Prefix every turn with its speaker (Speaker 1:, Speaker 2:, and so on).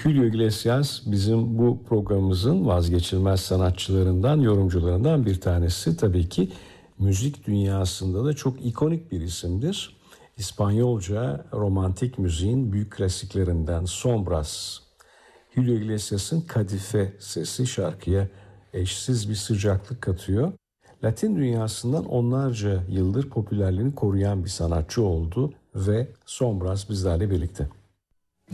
Speaker 1: Julio Iglesias bizim bu programımızın vazgeçilmez sanatçılarından, yorumcularından bir tanesi. Tabii ki müzik dünyasında da çok ikonik bir isimdir. İspanyolca romantik müziğin büyük klasiklerinden Sombras. Julio Iglesias'ın kadife sesi şarkıya eşsiz bir sıcaklık katıyor. Latin dünyasından onlarca yıldır popülerliğini koruyan bir sanatçı oldu ve Sombras bizlerle birlikte.